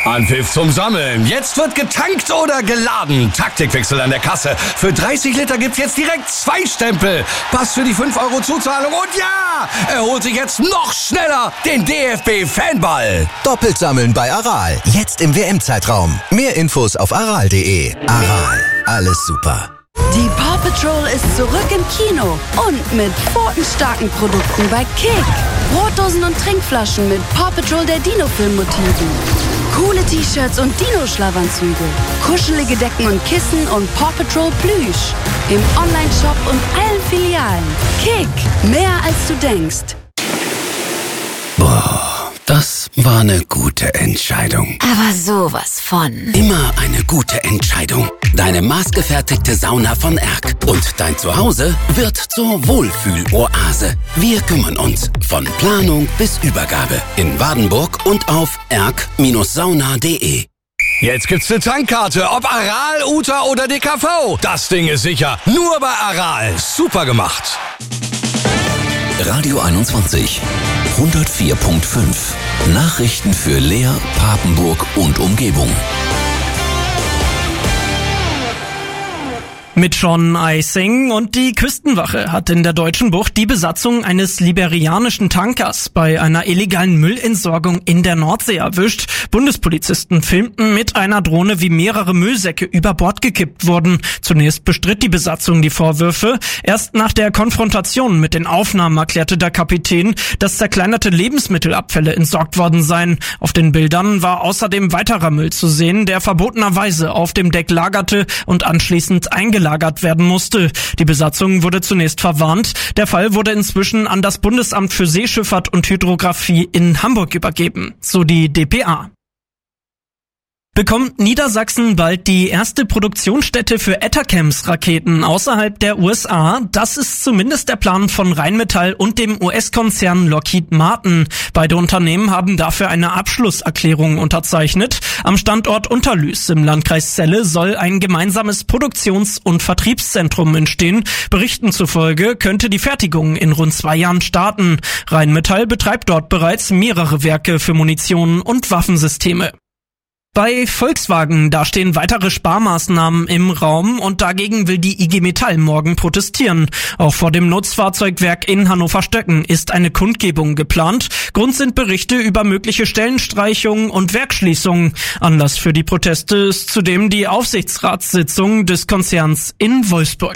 Anpfiff zum Sammeln. Jetzt wird getankt oder geladen. Taktikwechsel an der Kasse. Für 30 Liter gibt's jetzt direkt 2 Stempel. Pass für die 5 € Zuzahlung. Und ja, er holt sich jetzt noch schneller den DFB-Fanball. Doppelt sammeln bei Aral. Jetzt im WM-Zeitraum. Mehr Infos auf aral.de. Aral. Alles super. Die Paw Patrol ist zurück im Kino und mit pfotenstarken Produkten bei Kick. Brotdosen und Trinkflaschen mit Paw Patrol der Dino-Film-Motiven. Coole T-Shirts und Dino-Schlafanzüge. Kuschelige Decken und Kissen und Paw Patrol Plüsch. Im Online-Shop und allen Filialen. Kick, mehr als du denkst. Boah, das war eine gute Entscheidung. Aber sowas von. Immer eine gute Entscheidung. Deine maßgefertigte Sauna von Erk. Und dein Zuhause wird zur Wohlfühloase. Wir kümmern uns von Planung bis Übergabe. In Wadenburg und auf erk-sauna.de. Jetzt gibt's eine Tankkarte, ob Aral, Uta oder DKV. Das Ding ist sicher. Nur bei Aral. Super gemacht. Radio 21 104.5. Nachrichten für Leer, Papenburg und Umgebung. Mit Sean Icing und die Küstenwache hat in der Deutschen Bucht die Besatzung eines liberianischen Tankers bei einer illegalen Müllentsorgung in der Nordsee erwischt. Bundespolizisten filmten mit einer Drohne, wie mehrere Müllsäcke über Bord gekippt wurden. Zunächst bestritt die Besatzung die Vorwürfe. Erst nach der Konfrontation mit den Aufnahmen erklärte der Kapitän, dass zerkleinerte Lebensmittelabfälle entsorgt worden seien. Auf den Bildern war außerdem weiterer Müll zu sehen, der verbotenerweise auf dem Deck lagerte und anschließend eingelagert werden musste. Die Besatzung wurde zunächst verwarnt. Der Fall wurde inzwischen an das Bundesamt für Seeschifffahrt und Hydrographie in Hamburg übergeben, so die dpa. Bekommt Niedersachsen bald die erste Produktionsstätte für Atacams-Raketen außerhalb der USA? Das ist zumindest der Plan von Rheinmetall und dem US-Konzern Lockheed Martin. Beide Unternehmen haben dafür eine Abschlusserklärung unterzeichnet. Am Standort Unterlüß im Landkreis Celle soll ein gemeinsames Produktions- und Vertriebszentrum entstehen. Berichten zufolge könnte die Fertigung in rund 2 Jahren starten. Rheinmetall betreibt dort bereits mehrere Werke für Munition und Waffensysteme. Bei Volkswagen, da stehen weitere Sparmaßnahmen im Raum und dagegen will die IG Metall morgen protestieren. Auch vor dem Nutzfahrzeugwerk in Hannover-Stöcken ist eine Kundgebung geplant. Grund sind Berichte über mögliche Stellenstreichungen und Werksschließungen. Anlass für die Proteste ist zudem die Aufsichtsratssitzung des Konzerns in Wolfsburg.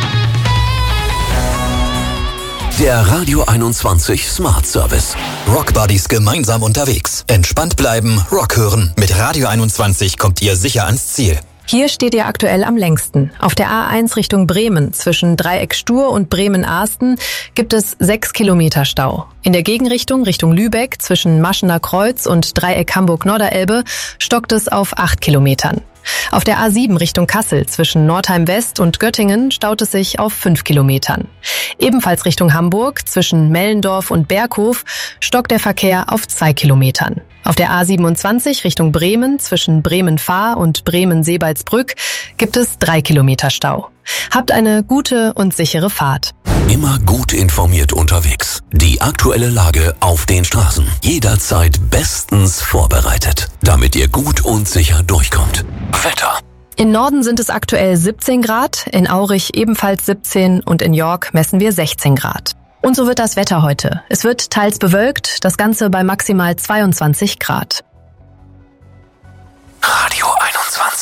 Der Radio 21 Smart Service. Rockbuddies gemeinsam unterwegs. Entspannt bleiben, Rock hören. Mit Radio 21 kommt ihr sicher ans Ziel. Hier steht ihr aktuell am längsten. Auf der A1 Richtung Bremen zwischen Dreieck Stur und Bremen-Ahsten gibt es 6 Kilometer Stau. In der Gegenrichtung Richtung Lübeck zwischen Maschener Kreuz und Dreieck Hamburg-Norderelbe stockt es auf 8 Kilometern. Auf der A7 Richtung Kassel zwischen Nordheim West und Göttingen staut es sich auf 5 Kilometern. Ebenfalls Richtung Hamburg zwischen Mellendorf und Berghof stockt der Verkehr auf 2 Kilometern. Auf der A27 Richtung Bremen zwischen Bremen-Fahr und Bremen-Seebaldsbrück gibt es 3 Kilometer Stau. Habt eine gute und sichere Fahrt. Immer gut informiert unterwegs. Die aktuelle Lage auf den Straßen. Jederzeit bestens vorbereitet, damit ihr gut und sicher durchkommt. Wetter. In Norden sind es aktuell 17 Grad, in Aurich ebenfalls 17 und in York messen wir 16 Grad. Und so wird das Wetter heute. Es wird teils bewölkt, das Ganze bei maximal 22 Grad.